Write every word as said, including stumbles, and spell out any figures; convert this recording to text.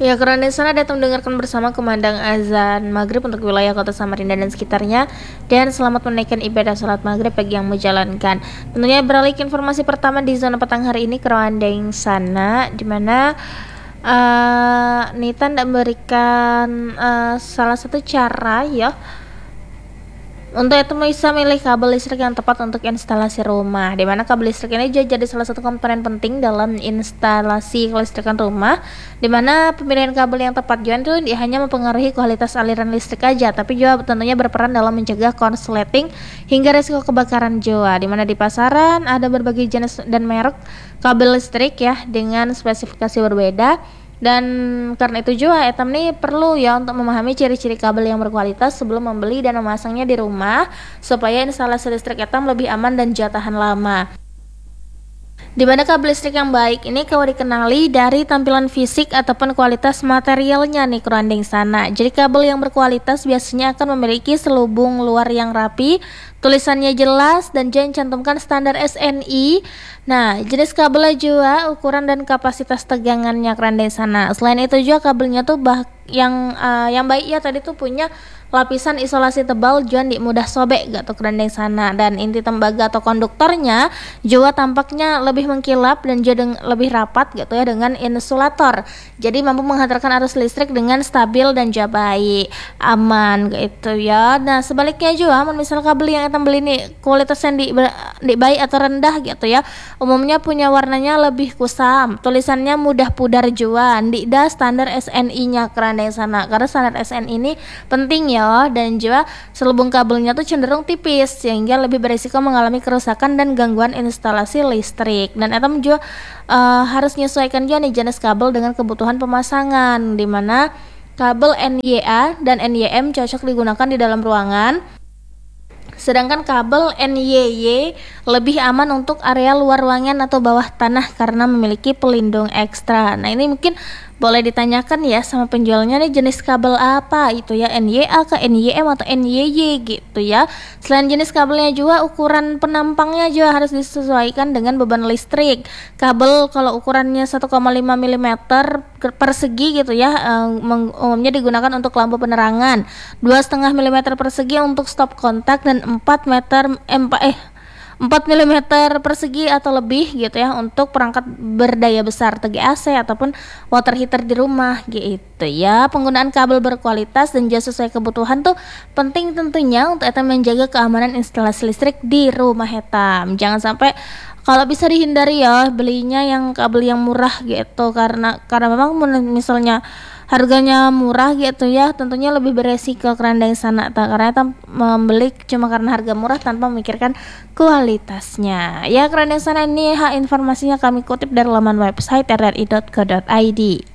Ya, karena di sana datang mendengarkan bersama kumandang azan maghrib untuk wilayah kota Samarinda dan sekitarnya, dan selamat menunaikan ibadah salat maghrib bagi yang menjalankan. Tentunya beralih ke informasi pertama di zona petang hari ini ke Rwandeng sana, di mana uh, Nita memberikan uh, salah satu cara ya untuk itu bisa milih kabel listrik yang tepat untuk instalasi rumah, di mana kabel listrik ini juga jadi salah satu komponen penting dalam instalasi kelistrikan rumah, di mana pemilihan kabel yang tepat juga itu hanya mempengaruhi kualitas aliran listrik aja, tapi juga tentunya berperan dalam mencegah konsleting hingga resiko kebakaran juga, di mana di pasaran ada berbagai jenis dan merek kabel listrik ya dengan spesifikasi berbeda. Dan karena itu juga etam nih perlu ya untuk memahami ciri-ciri kabel yang berkualitas sebelum membeli dan memasangnya di rumah supaya instalasi listrik etam lebih aman dan juga tahan lama. Di mana kabel listrik yang baik ini kalau dikenali dari tampilan fisik ataupun kualitas materialnya nih kerandeng sana. Jadi kabel yang berkualitas biasanya akan memiliki selubung luar yang rapi, tulisannya jelas dan juga cantumkan standar S N I. Nah, jenis kabelnya juga ukuran dan kapasitas tegangannya kerandeng sana. Selain itu juga kabelnya tuh bah yang uh, yang baik ya tadi tuh punya lapisan isolasi tebal juga mudah sobek gak tuh kerandeng sana, dan inti tembaga atau konduktornya juga tampaknya lebih mengkilap dan juga lebih rapat gitu ya dengan insulator, jadi mampu menghantarkan arus listrik dengan stabil dan juga baik aman gitu ya. Nah sebaliknya juga misal kabel yang kita beli nih kualitasnya di, di baik atau rendah gitu ya, umumnya punya warnanya lebih kusam, tulisannya mudah pudar juga, tidak standar S N I nya kerandeng sana, karena standar S N I ini penting ya, dan juga selubung kabelnya tuh cenderung tipis sehingga lebih berisiko mengalami kerusakan dan gangguan instalasi listrik. Dan etam juga uh, harus menyesuaikan juga nih jenis kabel dengan kebutuhan pemasangan, di mana kabel N Y A dan N Y M cocok digunakan di dalam ruangan, sedangkan kabel N Y Y lebih aman untuk area luar ruangan atau bawah tanah karena memiliki pelindung ekstra. Nah ini mungkin boleh ditanyakan ya sama penjualnya nih jenis kabel apa itu ya, N Y A ke N Y M atau N Y Y gitu ya. Selain jenis kabelnya juga ukuran penampangnya juga harus disesuaikan dengan beban listrik. Kabel kalau ukurannya satu koma lima milimeter persegi gitu ya, um, umumnya digunakan untuk lampu penerangan, dua koma lima milimeter persegi untuk stop kontak, dan empat meter eh empat milimeter persegi atau lebih gitu ya untuk perangkat berdaya besar T G A C ataupun water heater di rumah gitu ya. Penggunaan kabel berkualitas dan juga sesuai kebutuhan tuh penting tentunya untuk etam menjaga keamanan instalasi listrik di rumah etam. Jangan sampai kalau bisa dihindari ya belinya yang kabel yang murah gitu, karena karena memang misalnya harganya murah gitu ya, tentunya lebih beresiko kerandeng sana tak, karena kita membeli cuma karena harga murah tanpa memikirkan kualitasnya. Ya kerandeng sana ini hak informasinya kami kutip dari laman website r r i dot co dot i d.